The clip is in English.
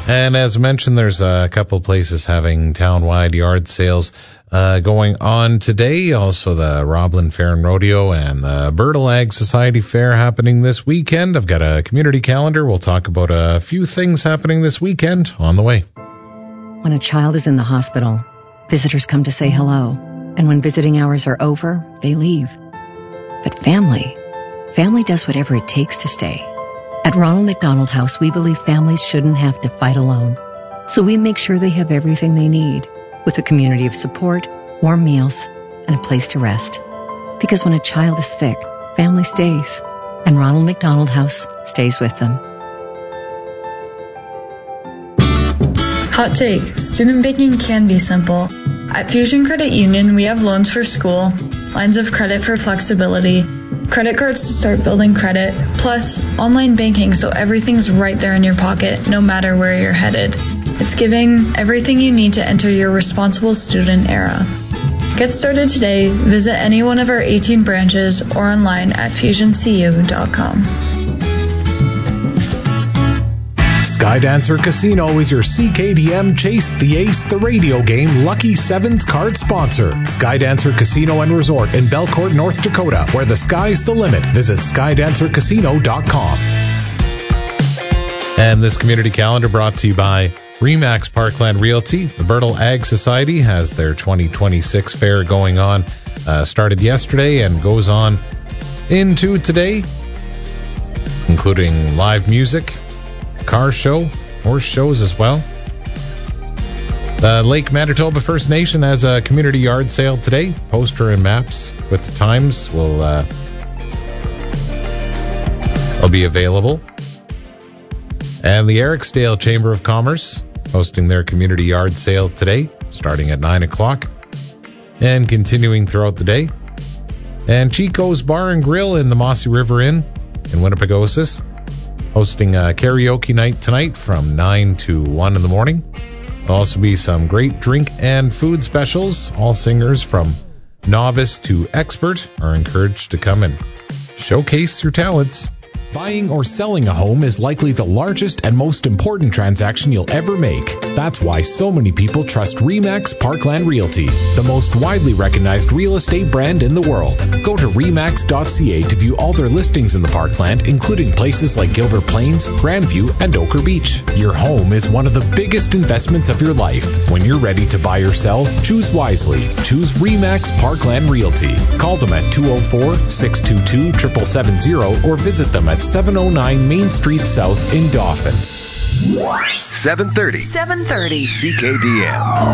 And as mentioned, there's a couple places having town-wide yard sales going on today. Also the Roblin Fair and Rodeo and the Bertle Ag Society Fair happening this weekend. I've got a community calendar. We'll talk about a few things happening this weekend on the way. When a child is in the hospital, visitors come to say hello. And when visiting hours are over, they leave. But family does whatever it takes to stay. At Ronald McDonald House, we believe families shouldn't have to fight alone. So we make sure they have everything they need, with a community of support, warm meals, and a place to rest. Because when a child is sick, family stays, and Ronald McDonald House stays with them. Hot take, student banking can be simple. At Fusion Credit Union, we have loans for school, lines of credit for flexibility, credit cards to start building credit, plus online banking so everything's right there in your pocket, no matter where you're headed. It's giving everything you need to enter your responsible student era. Get started today. Visit any one of our 18 branches or online at fusioncu.com. Skydancer Casino is your CKDM Chase the Ace the radio game Lucky Sevens card sponsor. Skydancer Casino and Resort in Belcourt, North Dakota, where the sky's the limit. Visit skydancercasino.com. And this community calendar brought to you by Remax Parkland Realty. The Bertle Ag Society has their 2026 fair going on. Started yesterday and goes on into today, including live music, car show, horse shows as well. The Lake Manitoba First Nation has a community yard sale today. Poster and maps with the times will be available. And the Ericsdale Chamber of Commerce hosting their community yard sale today, starting at 9 o'clock and continuing throughout the day. And Chico's Bar and Grill in the Mossy River Inn in Winnipegosis hosting a karaoke night tonight from 9 to 1 in the morning. There'll also be some great drink and food specials. All singers from novice to expert are encouraged to come and showcase your talents. Buying or selling a home is likely the largest and most important transaction you'll ever make. That's why so many people trust Remax Parkland Realty, the most widely recognized real estate brand in the world. Go to remax.ca to view all their listings in the Parkland, including places like Gilbert Plains, Grandview, and Ochre Beach. Your home is one of the biggest investments of your life. When you're ready to buy or sell, choose wisely. Choose Remax Parkland Realty. Call them at 204-622-7770 or visit them at 709 Main Street South in Dauphin. 730 CKDM.